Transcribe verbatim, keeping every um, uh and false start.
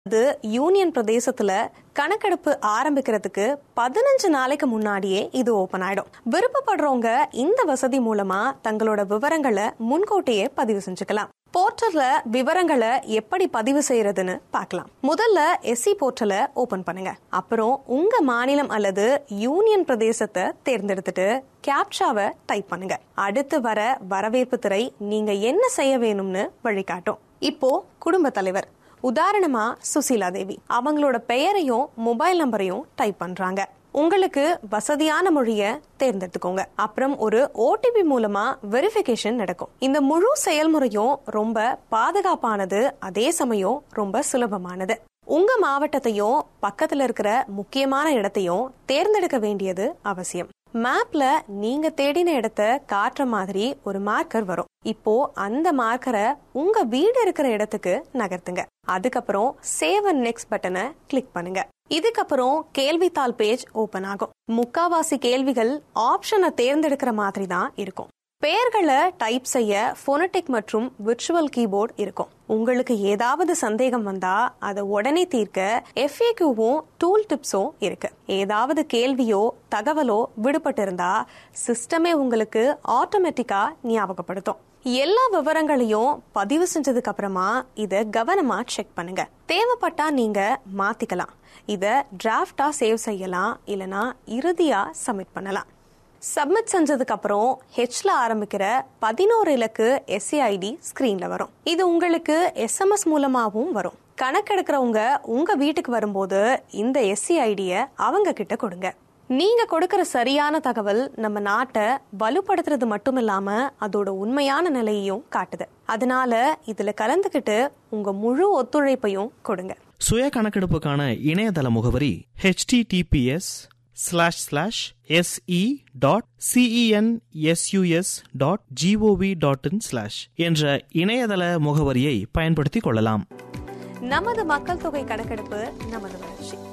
அது யூனியன் பிரதேசத்துல கணக்கெடுப்பு ஆரம்பிக்கிறதுக்கு பதினஞ்சு நாளைக்கு முன்னாடியே இது ஓபன் ஆயிடும். விருப்பப்படுறவங்க இந்த வசதி மூலமா தங்களோட விவரங்களை முன்கூட்டியே பதிவு செஞ்சுக்கலாம். போர்ட்டல்ல விவரங்களை எப்படி பதிவு செய்யறதுன்னு பார்க்கலாம். முதல்ல எஸ்சி போர்ட்டலை ஓபன் பண்ணுங்க. அப்புறம் உங்க மாநிலம் அல்லது யூனியன் பிரதேசத்தை தேர்ந்தெடுத்துட்டு கேப்சாவை டைப் பண்ணுங்க. அடுத்து வர வரவேற்பு திரை நீங்க என்ன செய்ய வேணும்னு வழிகாட்டும். இப்போ குடும்ப தலைவர், உதாரணமா சுசீலா தேவி, அவங்களோட பெயரையும் மொபைல் நம்பரையும் டைப் பண்றாங்க. உங்களுக்கு வசதியான மொழிய தேர்ந்தெடுத்துக்கோங்க. அப்புறம் ஒரு ஓடிபி மூலமா வெரிஃபிகேஷன் நடக்கும். இந்த முழு செயல்முறையும் ரொம்ப பாதுகாப்பானது, அதே சமயம் ரொம்ப சுலபமானது. உங்க மாவட்டத்தையும் பக்கத்துல இருக்கிற முக்கியமான இடத்தையும் தேர்ந்தெடுக்க வேண்டியது அவசியம். மேப்ல நீங்க தேடின இடத்தை காட்டுற மாதிரி ஒரு மார்க்கர் வரும். இப்போ அந்த மார்க்கரை உங்க வீடு இருக்கிற இடத்துக்கு நகர்த்துங்க. அதுக்கப்புறம் சேவ் அண்ட் நெக்ஸ்ட் பட்டனை கிளிக் பண்ணுங்க. இதுக்கப்புறம் கேள்வித்தாள் பேஜ் ஓபன் ஆகும். முக்காவாசி கேள்விகள் ஆப்ஷனை தேர்ந்தெடுக்கிற மாதிரி தான் இருக்கும். பெயர்களை டைப் செய்ய போனடிக் மற்றும் விர்ச்சுவல் கீபோர்டு இருக்கும். உங்களுக்கு ஏதாவது சந்தேகம் வந்தா அதை உடனே தீர்க்க எஃப்ஏக்யூவும் டூல் டிப்ஸும் இருக்கு. ஏதாவது கேள்வியோ தகவலோ விடுபட்டு இருந்தா சிஸ்டமே உங்களுக்கு ஆட்டோமேட்டிக்கா ஞாபகப்படுத்தும். எல்லா விவரங்களையும் பதிவு செஞ்சதுக்கு அப்புறமா இத கவனமா செக் பண்ணுங்க. தேவைப்பட்டா நீங்க மாத்திக்கலாம். இத டிராஃப்டா சேவ் செய்யலாம், இல்லனா இறுதியா சப்மிட் பண்ணலாம். சப்மிட் செஞ்சதுக்கு அப்புறம் ஹெச்ல ஆரம்பிக்கிற பதினோரு இலக்கு எஸ்சிஐடி ஸ்கிரீன்ல வரும். இது உங்களுக்கு எஸ்எம்எஸ் மூலமாவும் வரும். கணக்கெடுக்கிறவங்க உங்க வீட்டுக்கு வரும்போது இந்த எஸ்சிஐடிய அவங்க கிட்ட கொடுங்க. நீங்க கொடுக்கிற சரியான தகவல் நம்ம நாட்டை வலுப்படுத்துறது மட்டும் இல்லாம அதோட உண்மையான நிலையையும் காட்டுது. அதனால இதுல கலந்துகிட்டு உங்க முழு ஒத்துழைப்பையும் கொடுங்க. சுய கணக்கெடுப்புக்கான இணையதள முகவரி HTTPS slash slash SE dot CENSUS dot gov dot in slash என்ற இணையதள முகவரியை பயன்படுத்திக் கொள்ளலாம். நமது மக்கள் தொகை கணக்கெடுப்பு, நமது வளர்ச்சி.